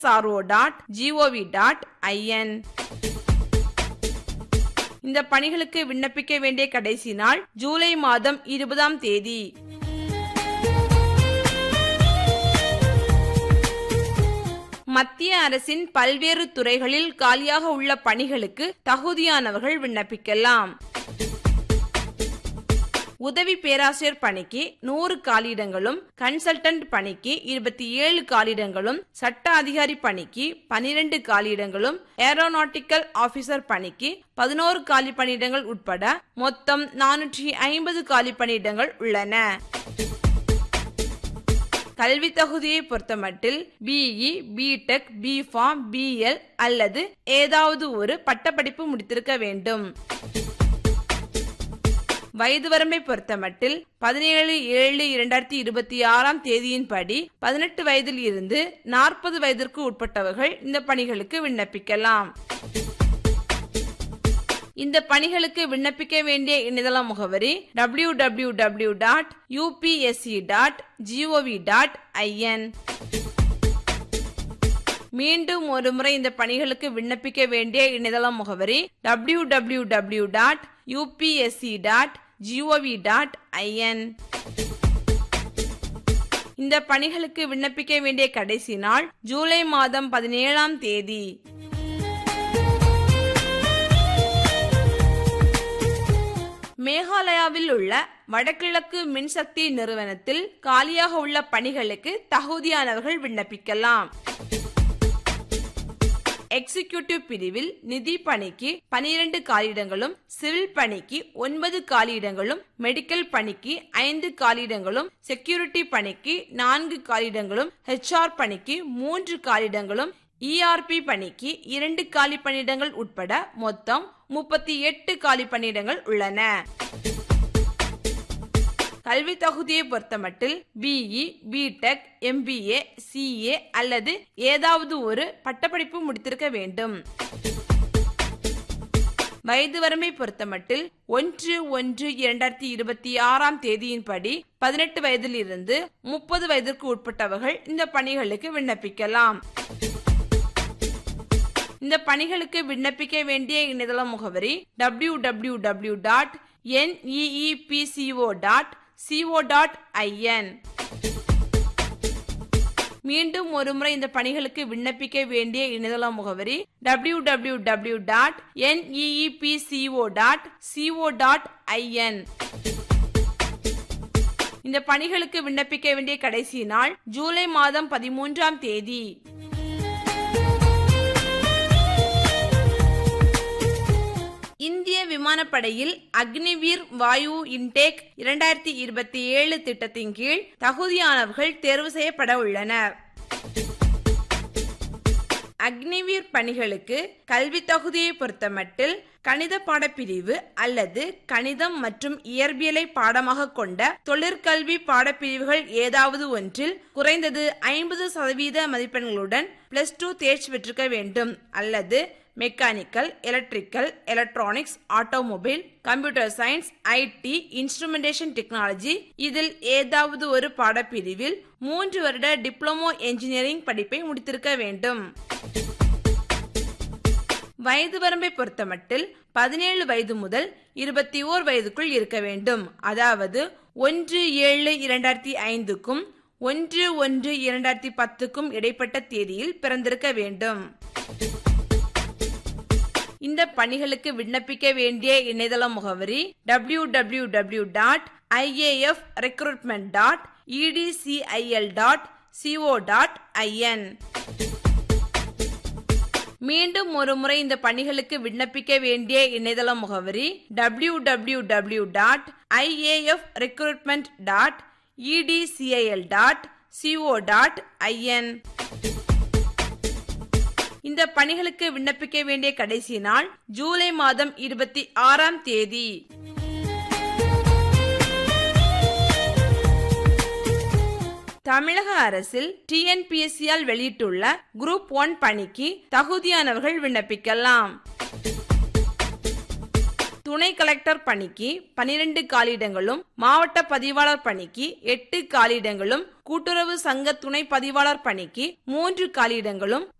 sro.gov.in. இந்த பணிகளுக்கு விண்ணப்பிக்க வேண்டிய கடைசி நாள் ஜூலை மாதம் 20ஆம் தேதி. மத்திய அரசின் பல்வேறு துறைகளில் காலியாக உள்ள பணிகளுக்கு தகுதியானவர்கள் விண்ணப்பிக்கலாம். உதவி பேராசிரியர் பணிக்கு 100 காலியிடங்களும், கன்சல்டன்ட் பணிக்கு 27 காலியிடங்களும், சட்ட அதிகாரி பணிக்கு 12 காலியிடங்களும், ஏரோநாட்டிக்கல் ஆபீசர் பணிக்கு 11 காலி பணியிடங்கள் உட்பட மொத்தம் 450 காலி பணியிடங்கள் உள்ளன. கல்வி தகுதியை பொறுத்தமட்டில் பிஇ, பிடெக், பிஃபார்ம், பிஎல் அல்லது ஏதாவது ஒரு பட்டப்படிப்பு முடித்திருக்க வேண்டும். வயது வரம்பை பொறுத்தமட்டில் 17/7/2026 தேதியின்படி 18 வயதில் இருந்து 40 வயதிற்கு உட்பட்டவர்கள் இந்த பணிகளுக்கு விண்ணப்பிக்கலாம். இந்த பணிகளுக்கு விண்ணப்பிக்க வேண்டிய இணையதள முகவரி www.upsc.gov.in. மீண்டும் ஒருமுறை இந்த பணிகளுக்கு விண்ணப்பிக்க வேண்டிய இணையதள முகவரி www.upsc.gov.in. இந்த பணிகளுக்கு விண்ணப்பிக்க வேண்டிய கடைசி நாள் ஜூலை மாதம் 17ஆம் தேதி. மேகாலயாவில் உள்ள வடகிழக்கு மின்சக்தி நிறுவனத்தில் காலியாக உள்ள பணிகளுக்கு தகுதியானவர்கள் விண்ணப்பிக்கலாம். எக்ஸிகியூட்டிவ் பிரிவில் நிதி பணிக்கு 12 காலியிடங்களும், சிவில் பணிக்கு 9 காலியிடங்களும், மெடிக்கல் பணிக்கு 5 காலியிடங்களும், செக்யூரிட்டி பணிக்கு 4 காலியிடங்களும், HR பணிக்கு 3 காலியிடங்களும், ERP பணிக்கு 2 காலி பணியிடங்கள் உட்பட மொத்தம் 38 காலி பணியிடங்கள் உள்ளன. கல்வி தகுதியை பொறுத்தமட்டில் பிஇ, பிடெக், MBA, CA அல்லது ஏதாவது ஒரு பட்டப்படிப்பு முடித்திருக்க வேண்டும். வயது வரம்பை பொறுத்தமட்டில் 1/1/2026 தேதியின்படி 18 வயதில் இருந்து 30 வயதிற்கு உட்பட்டவர்கள் இந்த பணிகளுக்கு விண்ணப்பிக்கலாம். இந்த பணிகளுக்கு விண்ணப்பிக்க வேண்டிய இணையதள முகவரி www.neepco.co.in. மீண்டும் ஒருமுறை இந்த பணிகளுக்கு விண்ணப்பிக்க வேண்டிய இணையதள முகவரி www.neepco.co.in. இந்த பணிகளுக்கு விண்ணப்பிக்க வேண்டிய கடைசி நாள் ஜூலை மாதம் 13ஆம் தேதி. இந்திய விமானப்படையில் அக்னிவீர் வாயு இன்டேக் 2027 திட்டத்தின் கீழ் தகுதியானவர்கள் தேர்வு செய்யப்பட உள்ளனர். அக்னிவீர் பணிகளுக்கு கல்வி தகுதியை பொறுத்தமட்டில் கணித பாடப்பிரிவு அல்லது கணிதம் மற்றும் இயற்பியலை பாடமாக கொண்ட தொழிற்கல்வி பாடப்பிரிவுகள் ஏதாவது ஒன்றில் குறைந்தது 50% மதிப்பெண்களுடன் +2 தேர்ச்சி பெற்றிருக்க வேண்டும் அல்லது mechanical, electrical, electronics, automobile, computer science, IT, instrumentation technology இதில் ஏதாவது ஒரு பாடப்பிரிவில் 3 வருட டிப்ளமோ என்ஜினியரிங் படிப்பை முடித்திருக்க வேண்டும். வயது வரம்பை பொறுத்தமட்டில் 17 வயது முதல் 21 வயதுக்குள் இருக்க வேண்டும். அதாவது 1/7/2005க்கும் 1/1/2010க்கும் இடைப்பட்ட தேதியில் பிறந்திருக்க வேண்டும். இந்த பணிகளுக்கு விண்ணப்பிக்க வேண்டிய இணையதள முகவரி www.iafrecruitment.edcil.co.in. மீண்டும் ஒருமுறை இந்த பணிகளுக்கு விண்ணப்பிக்க வேண்டிய இணையதள முகவரி www.iafrecruitment.edcil.co.in. இந்த பணிகளுக்கு விண்ணப்பிக்க வேண்டிய கடைசி நாள் ஜூலை மாதம் 26ஆம் தேதி. தமிழக அரசில் TNPSC-யால் வெளியிட்டுள்ள குரூப் 1 பணிக்கு தகுதியானவர்கள் விண்ணப்பிக்கலாம். துணை கலெக்டர் பணிக்கு 12 காலியிடங்களும் மாவட்ட பதிவாளர் பணிக்கு 8 காலியிடங்களும் கூட்டுறவு சங்க துணை பதிவாளர் பணிக்கு 3 காலியிடங்களும்